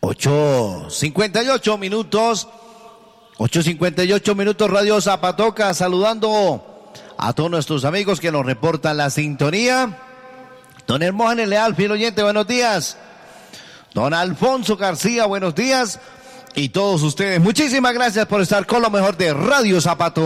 8:58 minutos. 8:58 minutos, Radio Zapatoca, saludando a todos nuestros amigos que nos reportan la sintonía. Don Hermógenes Leal, fiel oyente, buenos días. Don Alfonso García, buenos días. Y todos ustedes, muchísimas gracias por estar con lo mejor de Radio Zapatoca.